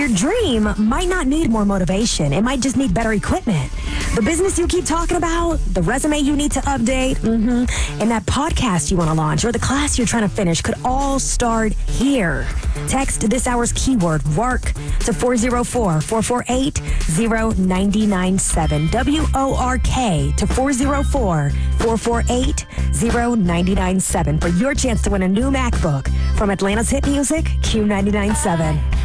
Your dream might not need more motivation. It might just need better equipment. The business you keep talking about, the resume you need to update, and that podcast you want to launch or the class you're trying to finish could all start here. Text this hour's keyword, work, to 404-448-0997. WORK to 404-448-0997 for your chance to win a new MacBook from Atlanta's hit music, Q99.7.